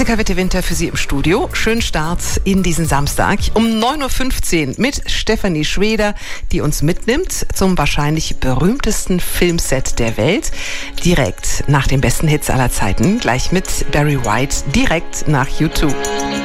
Jessica Witte-Winter für Sie im Studio. Schönen Start in diesen Samstag um 9.15 Uhr mit Stefanie Schweder, die uns mitnimmt zum wahrscheinlich berühmtesten Filmset der Welt. Direkt nach den besten Hits aller Zeiten, gleich mit Barry White, direkt nach U2.